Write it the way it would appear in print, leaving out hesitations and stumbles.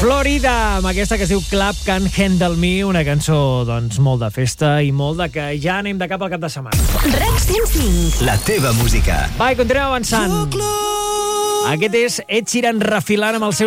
Florida, amb aquesta que es diu Club Can't Handle Me, una cançó doncs molt de festa i molt de que ja anem de cap al cap de setmana. RAC 105. La teva música. Va, i continuem avançant. Aquest és Ed Sheeran refilant amb el seu